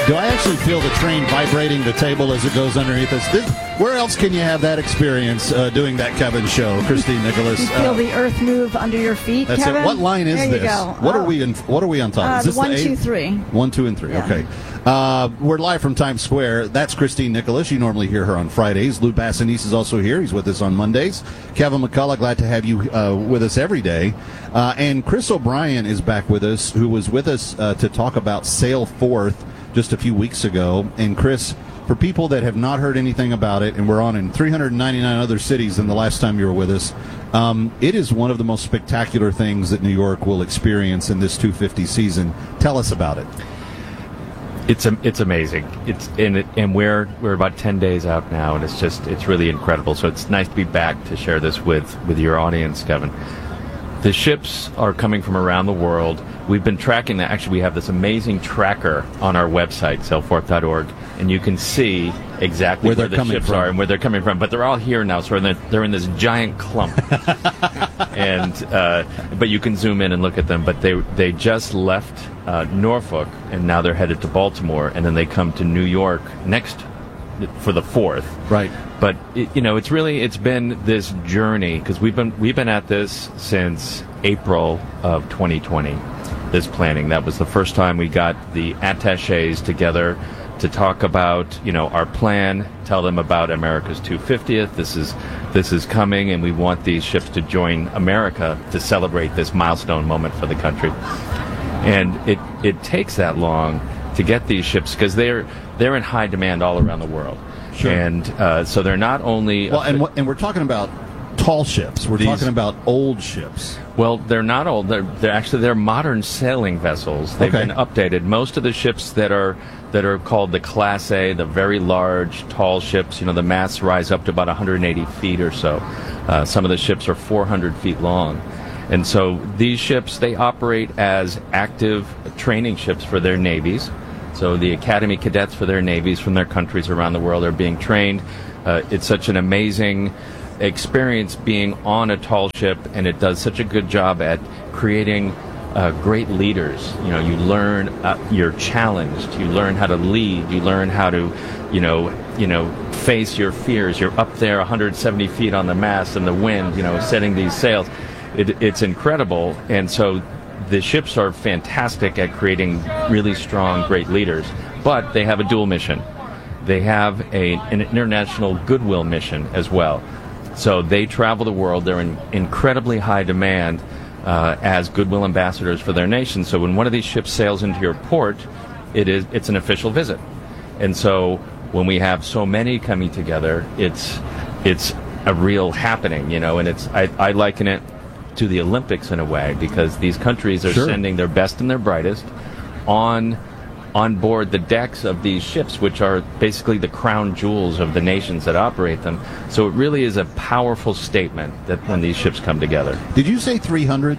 Do I actually feel the train vibrating the table as it goes underneath us? Where else can you have that experience doing that Kevin show, Christine Nicholas? You feel the earth move under your feet, that's Kevin? It. What line is there this? You go. What are we on top? Is this 1, 2, 3. 1, 2, and 3. Yeah. Okay. We're live from Times Square. That's Christine Nicholas. You normally hear her on Fridays. Lou Bassanese is also here. He's with us on Mondays. Kevin McCullough, glad to have you with us every day. And Chris O'Brien is back with us, who was with us to talk about Sail Forth just a few weeks ago. And Chris, for people that have not heard anything about it, and we're on in 399 other cities than the last time you were with us, it is one of the most spectacular things that New York will experience in this 250 season. Tell us about it. It's amazing. And we're about 10 days out now, and it's really incredible. So it's nice to be back to share this with your audience, Kevin. The ships are coming from around the world. We've been tracking that. Actually, we have this amazing tracker on our website, sailforth.org, and you can see exactly where the ships are and where they're coming from. But they're all here now, so they're in this giant clump. And but you can zoom in and look at them. But they just left Norfolk, and now they're headed to Baltimore, and then they come to New York next for the 4th. Right. But it's been this journey, because we've been at this since April of 2020. This planning, that was the first time we got the attachés together to talk about our plan, tell them about America's 250th. This is coming, and we want these ships to join America to celebrate this milestone moment for the country. And it takes that long to get these ships, because they're in high demand all around the world. Sure. And so they're not only and we're talking about tall ships. We're talking about old ships. Well, they're not old. They're modern sailing vessels. They've been updated. Most of the ships that are called the Class A, the very large, tall ships, the masts rise up to about 180 feet or so. Some of the ships are 400 feet long. And so these ships, they operate as active training ships for their navies. So the Academy cadets for their navies from their countries around the world are being trained. It's such an amazing experience being on a tall ship, and it does such a good job at creating great leaders. You learn, you're challenged, you learn how to lead, you learn how to, face your fears. You're up there 170 feet on the mast in the wind, setting these sails. It's incredible. And so the ships are fantastic at creating really strong, great leaders, but they have a dual mission. They have an international goodwill mission as well. So they travel the world. They're in incredibly high demand as goodwill ambassadors for their nation. So when one of these ships sails into your port, it's an official visit. And so when we have so many coming together, it's a real happening, and I liken it to the Olympics in a way, because these countries are sending their best and their brightest on board the decks of these ships, which are basically the crown jewels of the nations that operate them. So it really is a powerful statement that when these ships come together. Did you say 300?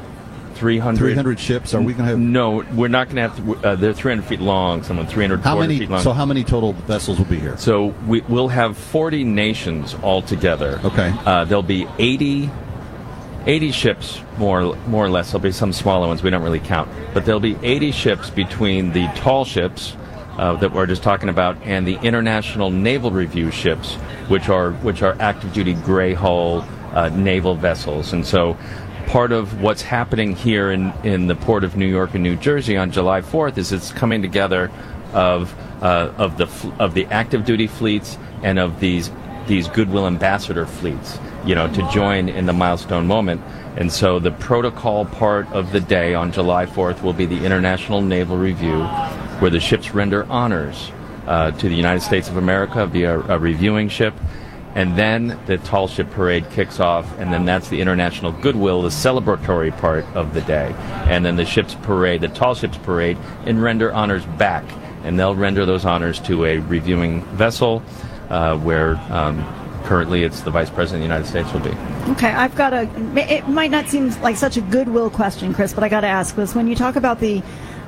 300 ships? Are we going to have? No, we're not going to have. They're 300 feet long. 400 feet long. So how many total vessels will be here? So we'll have 40 nations all together. Okay. There'll be 80 ships, more or less. There'll be some smaller ones we don't really count. But there'll be 80 ships between the tall ships that we're just talking about and the International Naval Review ships, which are active-duty gray hull naval vessels. And so part of what's happening here in the port of New York and New Jersey on July 4th is it's coming together of the active-duty fleets and of these goodwill ambassador fleets, to join in the milestone moment. And so the protocol part of the day on July 4th will be the International Naval Review, where the ships render honors to the United States of America via a reviewing ship. And then the tall ship parade kicks off, and then that's the International Goodwill, the celebratory part of the day. And then the ships parade, the tall ships parade, and render honors back. And they'll render those honors to a reviewing vessel, where currently it's the Vice President of the United States will be. Okay, I've got it might not seem like such a goodwill question, Chris, but I got to ask this. When you talk about the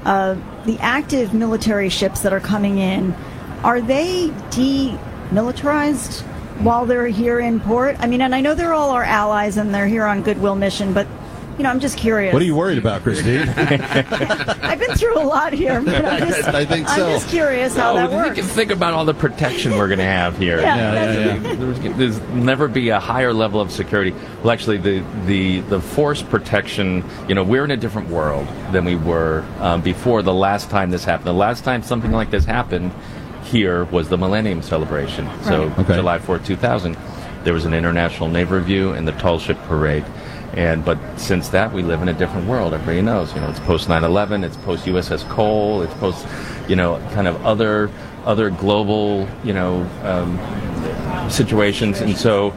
active military ships that are coming in, are they demilitarized while they're here in port? I mean, and I know they're all our allies and they're here on goodwill mission, but, I'm just curious. What are you worried about, Christine? I've been through a lot here, but I think so. I'm just curious how that works. Think about all the protection we're going to have here. Yeah. There's never be a higher level of security. Well, actually, the force protection, we're in a different world than we were before the last time this happened. The last time something like this happened here was the Millennium Celebration. So July 4th, 2000, there was an International Navy Review and the Tall Ship Parade. But since that, we live in a different world. Everybody knows, it's post 9/11, it's post USS Cole, it's post, kind of other global, situations. And so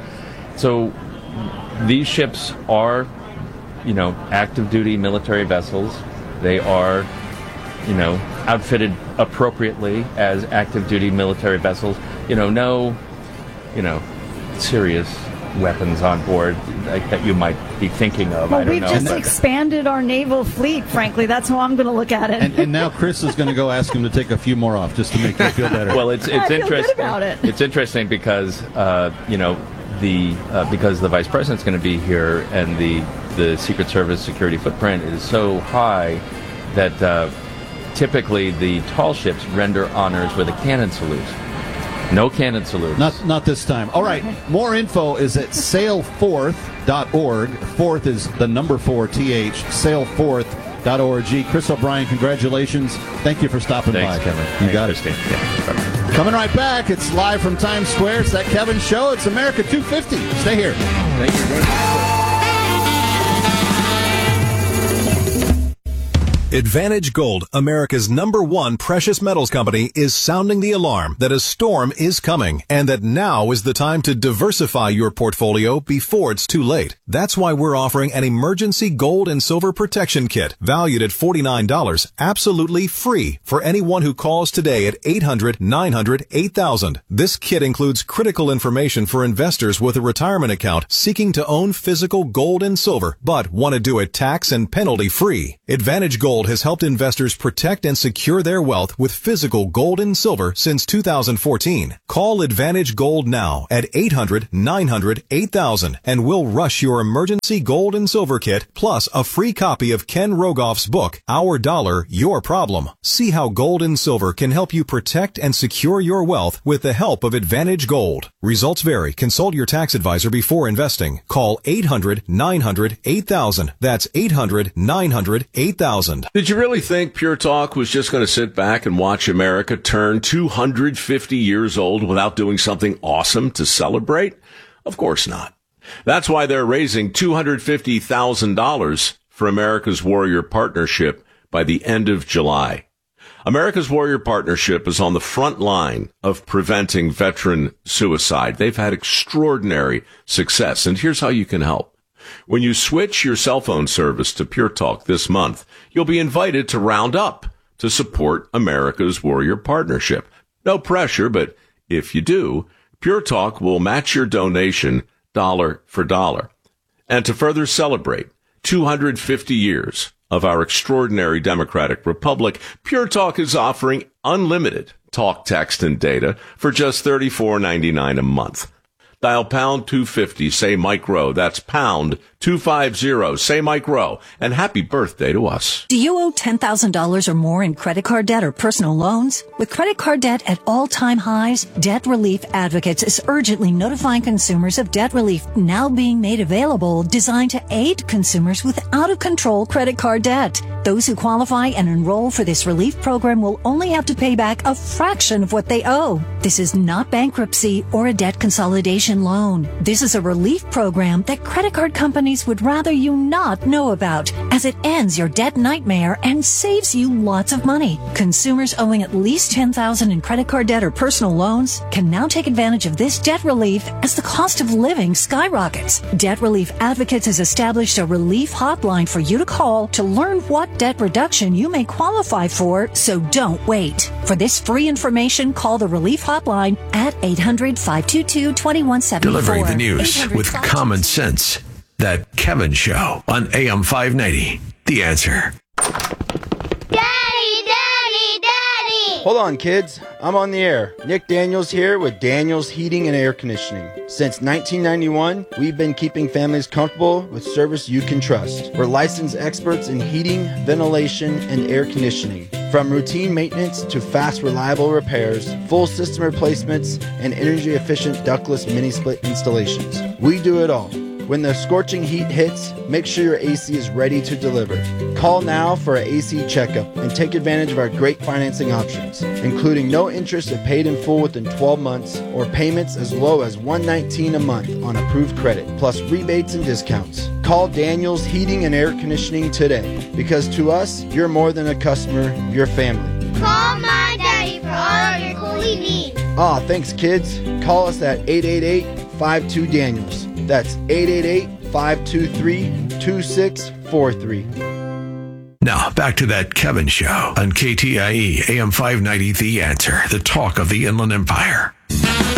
these ships are, active duty military vessels. They are, outfitted appropriately as active duty military vessels. No, serious weapons on board that you might be thinking of. Well, I don't we've know. just expanded our naval fleet, frankly. That's how I'm going to look at it. And now Chris is going to go ask him to take a few more off just to make you feel better. Well, it's I feel interesting. good about it. It's interesting because because the vice president's going to be here, and the Secret Service security footprint is so high that typically the tall ships render honors with a cannon salute. No cannon salutes. Not this time. All right. More info is at sailforth.org. Forth is the number 4th. Sailforth.org. Chris O'Brien, congratulations. Thank you for stopping Thanks, by. Kevin. You got it. Yeah. Bye-bye. Coming right back. It's live from Times Square. It's that Kevin Show. It's America 250. Stay here. Thank you. Advantage Gold, America's #1 precious metals company, is sounding the alarm that a storm is coming and that now is the time to diversify your portfolio before it's too late. That's why we're offering an emergency gold and silver protection kit valued at $49, absolutely free for anyone who calls today at 800-900-8000. This kit includes critical information for investors with a retirement account seeking to own physical gold and silver but want to do it tax and penalty free. Advantage Gold has helped investors protect and secure their wealth with physical gold and silver since 2014. Call Advantage Gold now at 800-900-8000 and we'll rush your emergency gold and silver kit plus a free copy of Ken Rogoff's book, Our Dollar, Your Problem. See how gold and silver can help you protect and secure your wealth with the help of Advantage Gold. Results vary. Consult your tax advisor before investing. Call 800-900-8000. That's 800-900-8000. Did you really think Pure Talk was just going to sit back and watch America turn 250 years old without doing something awesome to celebrate? Of course not. That's why they're raising $250,000 for America's Warrior Partnership by the end of July. America's Warrior Partnership is on the front line of preventing veteran suicide. They've had extraordinary success, and here's how you can help. When you switch your cell phone service to Pure Talk this month, you'll be invited to round up to support America's Warrior Partnership. No pressure, but if you do, Pure Talk will match your donation dollar for dollar. And to further celebrate 250 years of our extraordinary democratic republic, Pure Talk is offering unlimited talk, text, and data for just $34.99 a month. Dial pound 250, say Mike Rowe. That's pound 250, say Mike Rowe. And happy birthday to us. Do you owe $10,000 or more in credit card debt or personal loans? With credit card debt at all-time highs, Debt Relief Advocates is urgently notifying consumers of debt relief now being made available, designed to aid consumers with out-of-control credit card debt. Those who qualify and enroll for this relief program will only have to pay back a fraction of what they owe. This is not bankruptcy or a debt consolidation loan. This is a relief program that credit card companies would rather you not know about, as it ends your debt nightmare and saves you lots of money. Consumers owing at least $10,000 in credit card debt or personal loans can now take advantage of this debt relief as the cost of living skyrockets. Debt Relief Advocates has established a relief hotline for you to call to learn what debt reduction you may qualify for, so don't wait. For this free information, call the relief hotline at 800-522-2174. Delivering the news with common sense. That Kevin Show on AM 590. The Answer. Daddy, Daddy, Daddy! Hold on, kids. I'm on the air. Nick Daniels here with Daniels Heating and Air Conditioning. Since 1991, we've been keeping families comfortable with service you can trust. We're licensed experts in heating, ventilation, and air conditioning. From routine maintenance to fast, reliable repairs, full system replacements, and energy-efficient ductless mini-split installations. We do it all. When the scorching heat hits, make sure your AC is ready to deliver. Call now for an AC checkup and take advantage of our great financing options, including no interest if paid in full within 12 months or payments as low as $119 a month on approved credit, plus rebates and discounts. Call Daniels Heating and Air Conditioning today, because to us, you're more than a customer, you're family. Call my daddy for all your cooling needs. Thanks, kids. Call us at 888-52-DANIELS. That's 888-523-2643. Now, back to that Kevin Show on KTIE AM 590, The Answer, the talk of the Inland Empire.